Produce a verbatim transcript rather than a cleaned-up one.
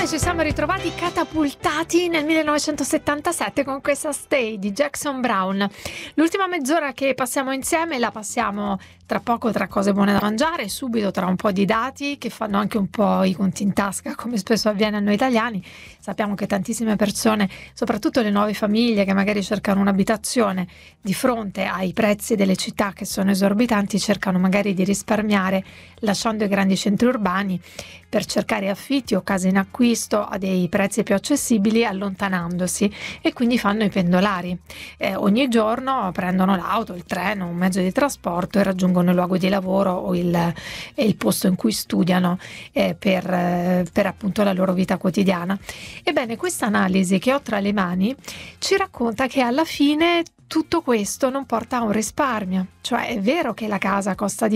ci siamo ritrovati catapultati nel millenovecentosettantasette con questa Stay di Jackson Browne. L'ultima mezz'ora che passiamo insieme la passiamo tra poco tra cose buone da mangiare, subito tra un po' di dati che fanno anche un po' i conti in tasca, come spesso avviene a noi italiani. Sappiamo che tantissime persone, soprattutto le nuove famiglie che magari cercano un'abitazione, di fronte ai prezzi delle città che sono esorbitanti, cercano magari di risparmiare lasciando i grandi centri urbani per cercare affitti o case in acquisto a dei prezzi più accessibili, allontanandosi, e quindi fanno i pendolari. Eh, ogni giorno prendono l'auto, il treno, un mezzo di trasporto e raggiungono il luogo di lavoro o il, il posto in cui studiano eh, per, eh, per appunto la loro vita quotidiana. Ebbene, questa analisi che ho tra le mani ci racconta che alla fine tutto questo non porta a un risparmio. Cioè, è vero che la casa costa di